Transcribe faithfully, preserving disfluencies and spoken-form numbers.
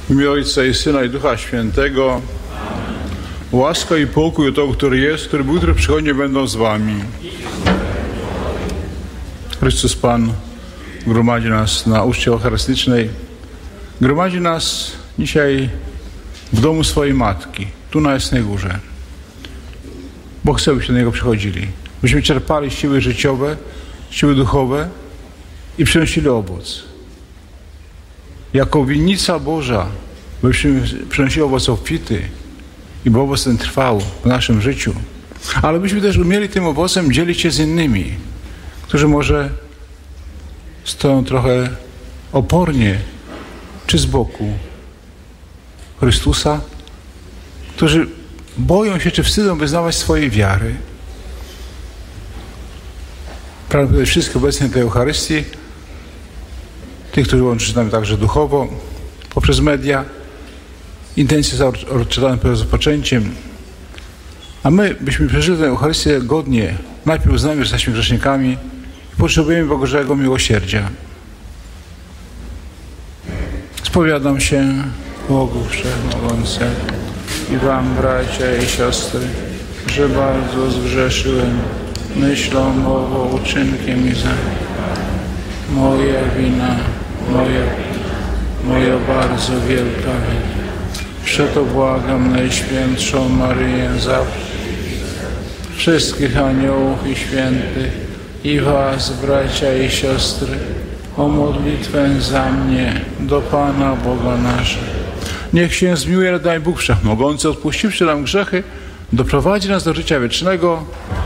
W imię Ojca i Syna i Ducha Świętego. Łaska i pokój to, który jest, który był, który przychodzi, będą z wami. Chrystus Pan gromadzi nas na uczcie eucharystycznej. Gromadzi nas dzisiaj w domu swojej Matki, tu na Jasnej Górze. Bo chce, byśmy do Niego przychodzili. Byśmy czerpali siły życiowe, siły duchowe i przynosili owoc. Jako winnica Boża, byśmy przynosili owoc obfity i by owoc ten trwał w naszym życiu. Ale byśmy też umieli tym owocem dzielić się z innymi, którzy może stoją trochę opornie czy z boku Chrystusa, którzy boją się czy wstydzą wyznawać swojej wiary. Pragnę powiedzieć wszystkich obecnych tej Eucharystii, tych, którzy łączą się z nami także duchowo, poprzez media. Intencje są odczytane przed rozpoczęciem. A my byśmy przeżyli tę Eucharystię godnie. Najpierw uznamy, że jesteśmy grzesznikami i potrzebujemy Bożego miłosierdzia. Spowiadam się Bogu Wszechmogącemu i wam, bracia i siostry, że bardzo zgrzeszyłem myślą, mową, uczynkiem i za moja wina, moja, moja bardzo wielka wina. Przeto błagam Najświętszą Maryję, za wszystkich aniołów i świętych i was, bracia i siostry, o modlitwę za mnie do Pana Boga naszego. Niech się zmiłuje, daj Bóg Wszechmogący, odpuściwszy nam grzechy, doprowadzi nas do życia wiecznego.